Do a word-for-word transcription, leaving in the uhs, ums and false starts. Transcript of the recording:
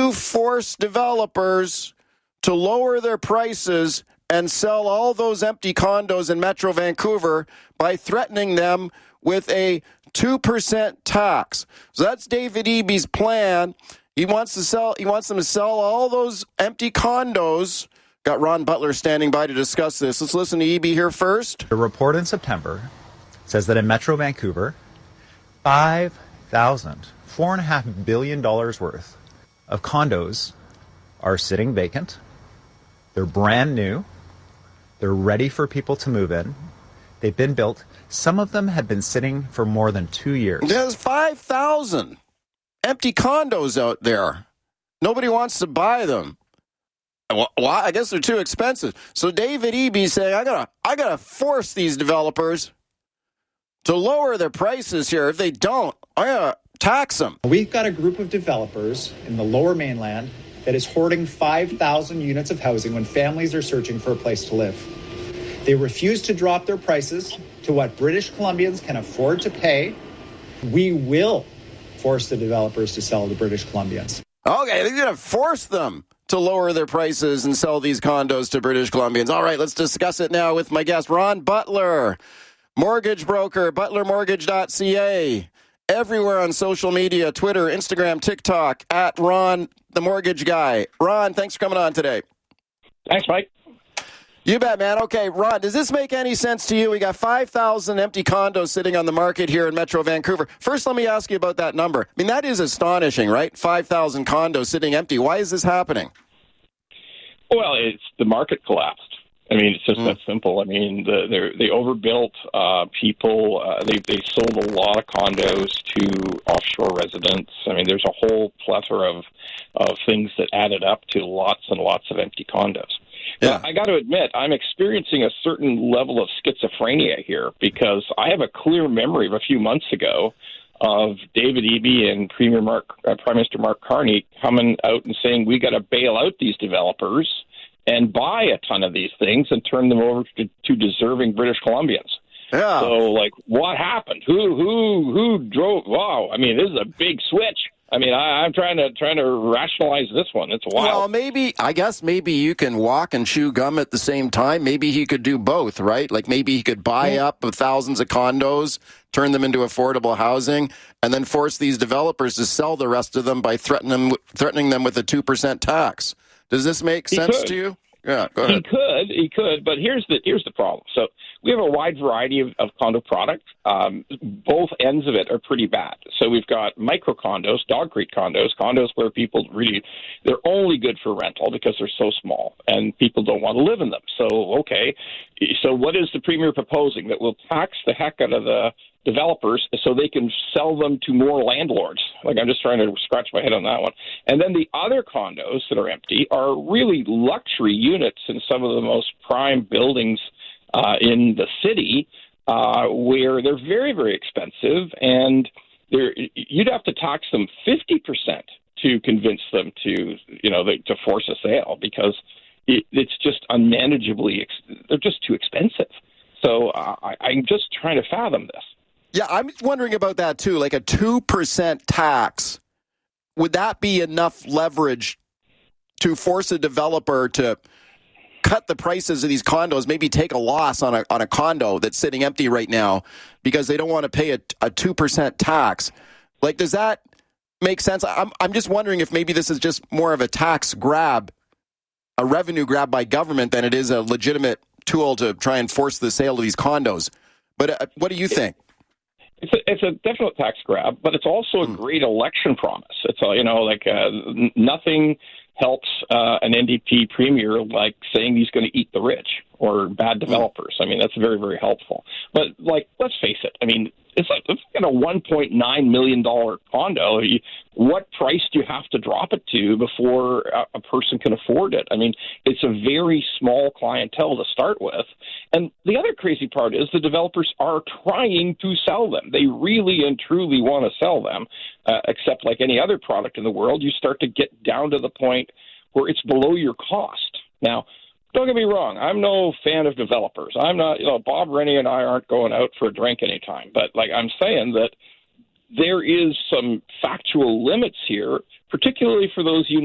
you force developers to lower their prices and sell all those empty condos in Metro Vancouver by threatening them with a two percent tax. So that's David Eby's plan. He wants to sell. He wants them to sell all those empty condos. Got Ron Butler standing by to discuss this. Let's listen to Eby here first. The report in September says that in Metro Vancouver, five thousand, four and a half billion dollars worth of condos are sitting vacant. They're brand new. They're ready for people to move in. They've been built. Some of them have been sitting for more than two years. There's five thousand empty condos out there. Nobody wants to buy them. Well, I guess they're too expensive. So David Eby saying, I gotta, I gotta force these developers to lower their prices here. If they don't, I gotta tax them. We've got a group of developers in the Lower Mainland that is hoarding five thousand units of housing when families are searching for a place to live. They refuse to drop their prices to what British Columbians can afford to pay. We will force the developers to sell to British Columbians. Okay, they're going to force them to lower their prices and sell these condos to British Columbians. All right, let's discuss it now with my guest, Ron Butler, mortgage broker, butler mortgage dot c a. Everywhere on social media, Twitter, Instagram, TikTok, at Ron, the mortgage guy. Ron, thanks for coming on today. Thanks, Mike. You bet, man. Okay, Ron, does this make any sense to you? We got five thousand empty condos sitting on the market here in Metro Vancouver. First, let me ask you about that number. I mean, that is astonishing, right? five thousand condos sitting empty. Why is this happening? Well, it's the market collapsed. I mean, it's just mm. that simple. I mean, the, they overbuilt uh, people. Uh, they, they sold a lot of condos to offshore residents. I mean, there's a whole plethora of, of things that added up to lots and lots of empty condos. Yeah. But I got to admit, I'm experiencing a certain level of schizophrenia here because I have a clear memory of a few months ago of David Eby and Premier Mark, uh, Prime Minister Mark Carney coming out and saying we got to bail out these developers and buy a ton of these things and turn them over to, to deserving British Columbians. Yeah. So, like, what happened? Who who who drove? Wow! I mean, this is a big switch. I mean, I, I'm trying to trying to rationalize this one. It's wild. Well, maybe I guess maybe you can walk and chew gum at the same time. Maybe he could do both, right? Like maybe he could buy mm-hmm. up thousands of condos, turn them into affordable housing, and then force these developers to sell the rest of them by threatening them, threatening them with a two percent tax. Does this make he sense could. to you? Yeah, go ahead. He could, he could, but here's the here's the problem. So we have a wide variety of, of condo product. Um, both ends of it are pretty bad. So we've got micro condos, dog-crate condos, condos where people really they're only good for rental because they're so small and people don't want to live in them. So okay, so what is the Premier proposing? That will tax the heck out of the developers so they can sell them to more landlords. Like, I'm just trying to scratch my head on that one. And then the other condos that are empty are really luxury units in some of the most prime buildings uh, in the city uh, where they're very, very expensive, and they're, you'd have to tax them fifty percent to convince them to, you know, they, to force a sale because it, it's just unmanageably, ex- they're just too expensive. So uh, I, I'm just trying to fathom this. Yeah, I'm wondering about that too. Like a two percent tax, would that be enough leverage to force a developer to cut the prices of these condos, maybe take a loss on a on a condo that's sitting empty right now because they don't want to pay a, a two percent tax? Like, does that make sense? I'm I'm just wondering if maybe this is just more of a tax grab, a revenue grab by government than it is a legitimate tool to try and force the sale of these condos. But uh, what do you think? It's a, it's a definite tax grab, but it's also a great election promise. It's a, you know, like uh, n- nothing helps uh, an N D P premier like saying he's going to eat the rich or bad developers. I mean, that's very, very helpful. But like, let's face it. I mean, it's like it's got a one point nine million dollars condo. You, what price do you have to drop it to before a, a person can afford it? I mean, it's a very small clientele to start with. And the other crazy part is the developers are trying to sell them. They really and truly want to sell them, uh, except like any other product in the world, you start to get down to the point where it's below your cost. Now, don't get me wrong. I'm no fan of developers. I'm not, you know, Bob Rennie and I aren't going out for a drink anytime. But like I'm saying that there is some factual limits here, particularly for those